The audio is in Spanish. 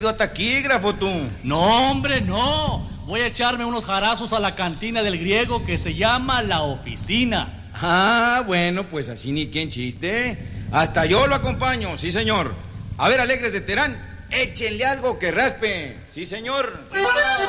taquígrafo, tú. No, hombre, no. Voy a echarme unos jarazos a la cantina del Griego que se llama La Oficina. Ah, bueno, pues así ni quien chiste. Hasta yo lo acompaño, sí, señor. A ver, alegres de Terán, échenle algo que raspe. Sí, señor.